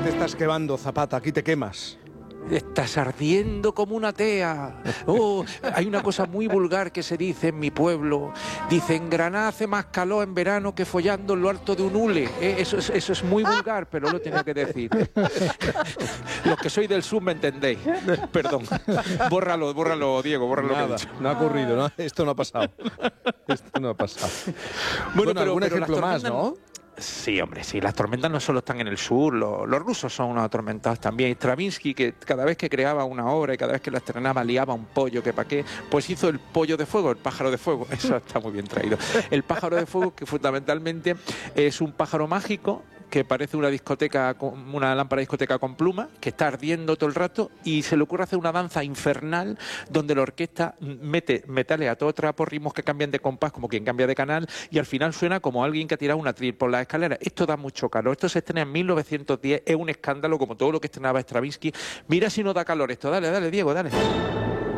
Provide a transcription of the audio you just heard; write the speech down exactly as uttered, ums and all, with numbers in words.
te estás quemando, Zapata, aquí te quemas. Estás ardiendo como una tea. Oh, hay una cosa muy vulgar que se dice en mi pueblo. Dice, en Granada hace más calor en verano que follando en lo alto de un hule. Eh, eso, es, eso es muy vulgar, pero lo tenía que decir. Los que sois del sur me entendéis. Perdón. Bórralo, bórralo, Diego, bórralo. Nada, no ha ocurrido, ¿no? Esto no ha pasado. Esto no ha pasado. Bueno, Bueno, pero, algún pero ejemplo las más, tormentas- ¿no? Sí, hombre, sí, las tormentas no solo están en el sur, los, los rusos son unos atormentados también. Stravinsky, que cada vez que creaba una obra y cada vez que la estrenaba liaba un pollo, que para qué, pues hizo el pollo de fuego, el pájaro de fuego. Eso está muy bien traído. El pájaro de fuego, que fundamentalmente es un pájaro mágico que parece una discoteca, con una lámpara de discoteca con pluma, que está ardiendo todo el rato y se le ocurre hacer una danza infernal donde la orquesta mete metales a todo trapo, ritmos que cambian de compás como quien cambia de canal y al final suena como alguien que ha tirado una tril por las escaleras. Esto da mucho calor. Esto se estrena en mil novecientos diez, es un escándalo como todo lo que estrenaba Stravinsky. Mira si no da calor esto. Dale, dale, Diego, dale.